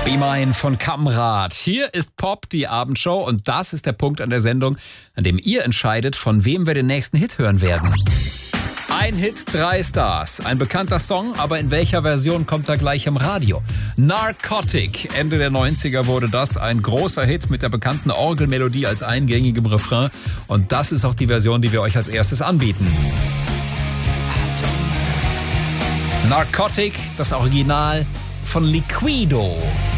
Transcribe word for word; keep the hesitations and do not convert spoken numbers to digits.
Be Mine von Kamrat. Hier ist Pop, die Abendshow, und das ist der Punkt an der Sendung, an dem ihr entscheidet, von wem wir den nächsten Hit hören werden. Ein Hit, drei Stars. Ein bekannter Song, aber in welcher Version kommt er gleich im Radio? Narcotic. Ende der neunziger wurde das ein großer Hit mit der bekannten Orgelmelodie als eingängigem Refrain. Und das ist auch die Version, die wir euch als erstes anbieten. Narcotic, das Original von Liquido.